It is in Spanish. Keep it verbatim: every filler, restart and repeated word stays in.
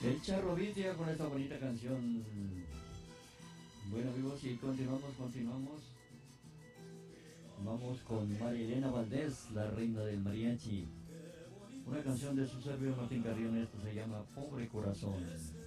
El Charro Vitia con esta bonita canción. Bueno amigos, y continuamos, continuamos. Vamos con Marilena Valdés, la reina del mariachi. Una canción de su servidor Martín Carrión, esto se llama Pobre Corazón.